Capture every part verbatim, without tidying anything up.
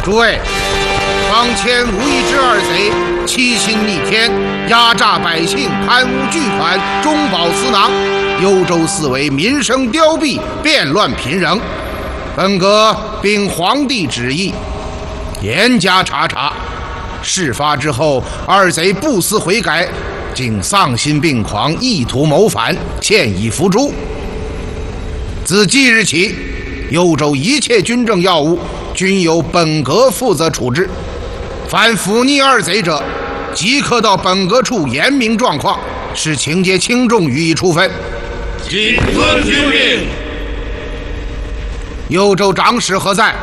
诸位，方前无一之二贼欺心逆天，压榨百姓，贪污巨款，中饱私囊，幽州四围民生凋敝，变乱频仍。本阁秉皇帝旨意，严加查查。事发之后，二贼不思悔改，竟丧心病狂，意图谋反，现已伏诛。自即日起，幽州一切军政要务均由本阁负责处置，凡忤逆二贼者，即刻到本阁处严明状况，视情节轻重予以处分。 谨遵军令。 幽州长史何在？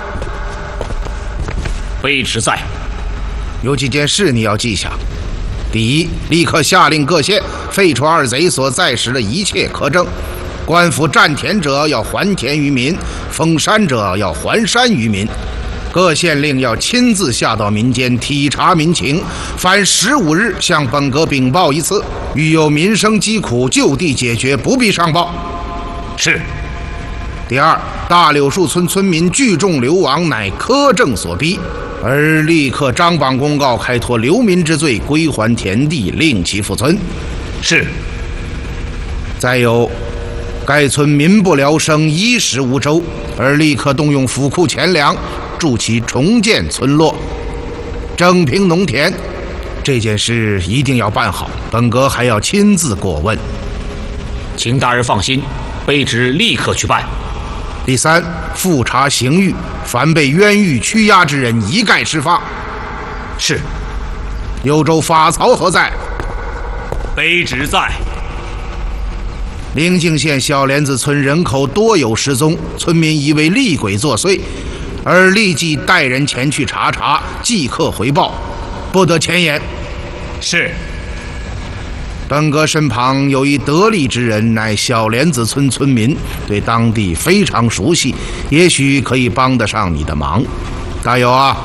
卑职在。 有几件事你要记下。第一，立刻下令各县废除二贼所在时的一切苛政，官府占田者要还田于民，封山者要还山于民。各县令要亲自下到民间体察民情，凡十五日向本阁禀报一次，遇有民生疾苦，就地解决，不必上报。 是。 第二，大柳树村村民聚众流亡，乃苛政所逼，而立刻张榜公告，开脱流民之罪，归还田地，令其复村。 是。 再有，该村民不聊生，衣食无周，而立刻动用府库钱粮，助其重建村落，整平农田。这件事一定要办好，本阁还要亲自过问。 请大人放心，卑职立刻去办。 第三，复查刑狱，凡被冤狱屈压之人，一概释放。 是。 幽州法曹何在？ 卑职在。 灵境县小莲子村人口多有失踪，村民以为厉鬼作祟，而立即带人前去查查，即刻回报，不得前言。 是。 本阁身旁有一得力之人，乃小莲子村村民，对当地非常熟悉，也许可以帮得上你的忙。大有啊？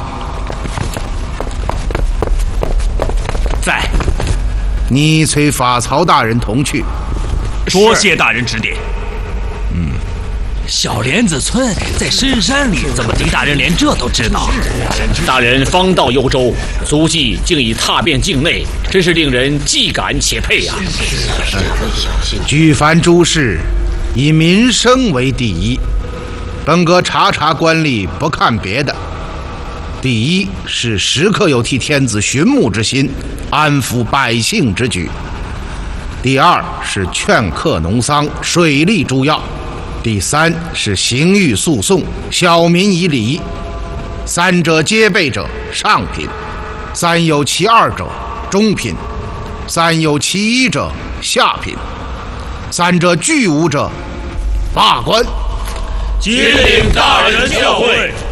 在。 你随法曹大人同去。 多谢大人指点。 嗯， 小莲子村在深山里，怎么狄大人连这都知道？ 大人方到幽州，足迹竟已踏遍境内，真是令人既感且佩呀、 啊！举凡诸事，以民生为第一。本阁查查官吏，不看别的。第一是时刻有替天子寻牧之心，安抚百姓之举。第二是劝课农桑，水利诸要。第三是刑狱诉讼，小民以礼。三者皆备者，上品；三有其二者，中品；三有其一者，下品；三者俱无者，罢官。 谨领大人教诲。